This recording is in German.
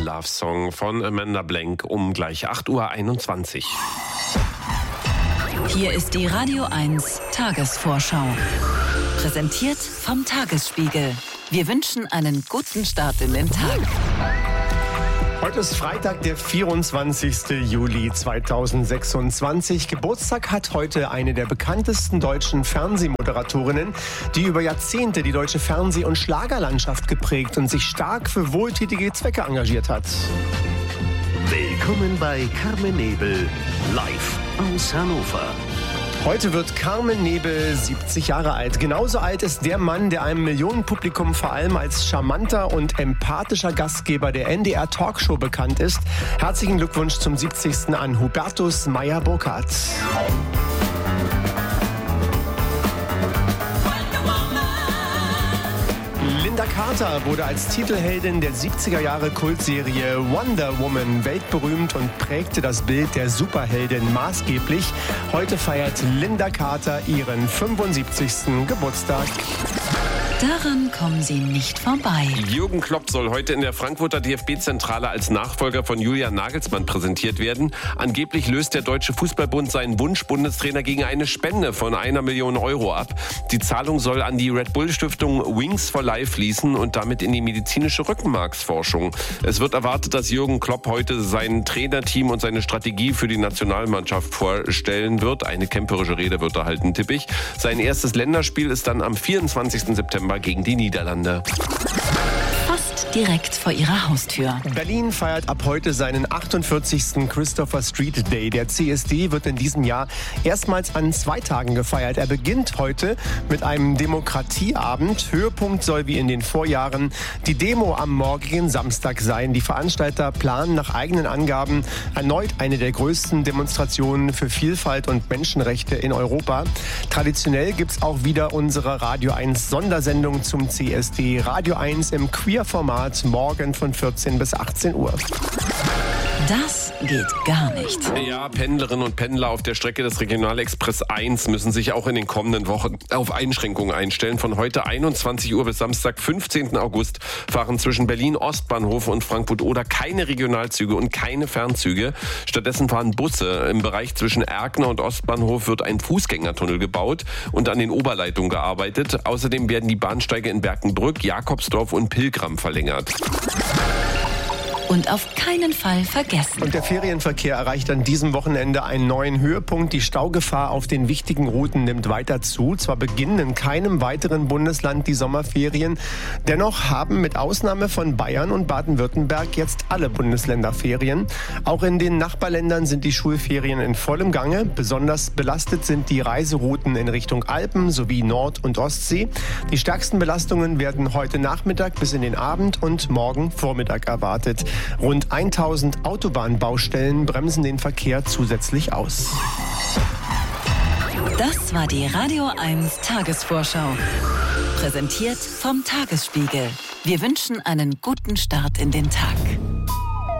Love Song von Amanda Blank um gleich 8:21 Uhr. Hier ist die Radio 1 Tagesvorschau. Präsentiert vom Tagesspiegel. Wir wünschen einen guten Start in den Tag. Heute ist Freitag, der 24. Juli 2026. Geburtstag hat heute eine der bekanntesten deutschen Fernsehmoderatorinnen, die über Jahrzehnte die deutsche Fernseh- und Schlagerlandschaft geprägt und sich stark für wohltätige Zwecke engagiert hat. Willkommen bei Carmen Nebel, live aus Hannover. Heute wird Carmen Nebel 70 Jahre alt. Genauso alt ist der Mann, der einem Millionenpublikum vor allem als charmanter und empathischer Gastgeber der NDR Talkshow bekannt ist. Herzlichen Glückwunsch zum 70. an Hubertus Meyer-Burkhardt. Lynda Carter wurde als Titelheldin der 70er Jahre Kultserie Wonder Woman weltberühmt und prägte das Bild der Superheldin maßgeblich. Heute feiert Lynda Carter ihren 75. Geburtstag. Daran kommen Sie nicht vorbei. Jürgen Klopp soll heute in der Frankfurter DFB-Zentrale als Nachfolger von Julian Nagelsmann präsentiert werden. Angeblich löst der Deutsche Fußballbund seinen Wunsch-Bundestrainer gegen eine Spende von 1 Million Euro ab. Die Zahlung soll an die Red Bull-Stiftung Wings for Life fließen und damit in die medizinische Rückenmarksforschung. Es wird erwartet, dass Jürgen Klopp heute sein Trainerteam und seine Strategie für die Nationalmannschaft vorstellen wird. Eine kämpferische Rede wird er halten, tippe ich. Sein erstes Länderspiel ist dann am 24. September gegen die Niederlande. Fast direkt vor Ihrer Haustür. Berlin feiert ab heute seinen 48. Christopher Street Day. Der CSD wird in diesem Jahr erstmals an 2 Tagen gefeiert. Er beginnt heute mit einem Demokratieabend. Höhepunkt soll wie in den Vorjahren die Demo am morgigen Samstag sein. Die Veranstalter planen nach eigenen Angaben erneut eine der größten Demonstrationen für Vielfalt und Menschenrechte in Europa. Traditionell gibt es auch wieder unsere Radio 1 Sondersendung zum CSD. Radio 1 im Queer-Format morgen von 14 bis 18 Uhr. Das geht gar nicht. Ja, Pendlerinnen und Pendler auf der Strecke des Regionalexpress 1 müssen sich auch in den kommenden Wochen auf Einschränkungen einstellen. Von heute 21 Uhr bis Samstag, 15. August, fahren zwischen Berlin Ostbahnhof und Frankfurt-Oder keine Regionalzüge und keine Fernzüge. Stattdessen fahren Busse. Im Bereich zwischen Erkner und Ostbahnhof wird ein Fußgängertunnel gebaut und an den Oberleitungen gearbeitet. Außerdem werden die Bahnsteige in Berkenbrück, Jakobsdorf und Pilgram verlängert. Und auf keinen Fall vergessen. Und der Ferienverkehr erreicht an diesem Wochenende einen neuen Höhepunkt. Die Staugefahr auf den wichtigen Routen nimmt weiter zu. Zwar beginnen in keinem weiteren Bundesland die Sommerferien. Dennoch haben mit Ausnahme von Bayern und Baden-Württemberg jetzt alle Bundesländer Ferien. Auch in den Nachbarländern sind die Schulferien in vollem Gange. Besonders belastet sind die Reiserouten in Richtung Alpen sowie Nord- und Ostsee. Die stärksten Belastungen werden heute Nachmittag bis in den Abend und morgen Vormittag erwartet. Rund 1000 Autobahnbaustellen bremsen den Verkehr zusätzlich aus. Das war die Radio 1 Tagesvorschau. Präsentiert vom Tagesspiegel. Wir wünschen einen guten Start in den Tag.